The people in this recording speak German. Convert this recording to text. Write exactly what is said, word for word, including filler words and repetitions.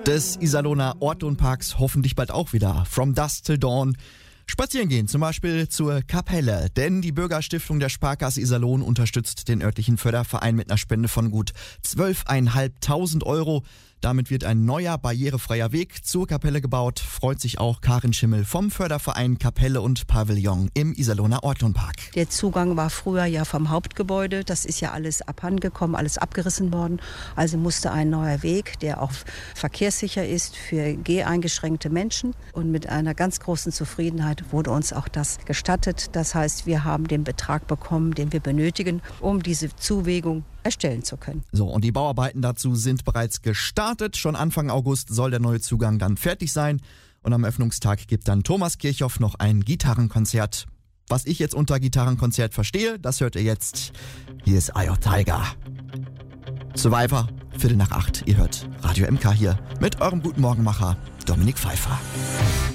des Iserlohner Ortlohnparks hoffentlich bald auch wieder. From Dusk till Dawn. Spazieren gehen, zum Beispiel zur Kapelle, denn die Bürgerstiftung der Sparkasse Iserlohn unterstützt den örtlichen Förderverein mit einer Spende von gut zwölftausendfünfhundert Euro. Damit wird ein neuer, barrierefreier Weg zur Kapelle gebaut, freut sich auch Karin Schimmel vom Förderverein Kapelle und Pavillon im Iserlohner Ortlohnpark. Der Zugang war früher ja vom Hauptgebäude, das ist ja alles abhandengekommen, alles abgerissen worden. Also musste ein neuer Weg, der auch verkehrssicher ist für geheingeschränkte Menschen. Und mit einer ganz großen Zufriedenheit wurde uns auch das gestattet. Das heißt, wir haben den Betrag bekommen, den wir benötigen, um diese Zuwegung erstellen zu können. So, und die Bauarbeiten dazu sind bereits gestartet. Schon Anfang August soll der neue Zugang dann fertig sein. Und am Öffnungstag gibt dann Thomas Kirchhoff noch ein Gitarrenkonzert. Was ich jetzt unter Gitarrenkonzert verstehe, das hört ihr jetzt. Hier ist Eye of Tiger. Survivor, Viertel nach acht. Ihr hört Radio M K hier mit eurem guten Morgenmacher Dominik Pfeiffer.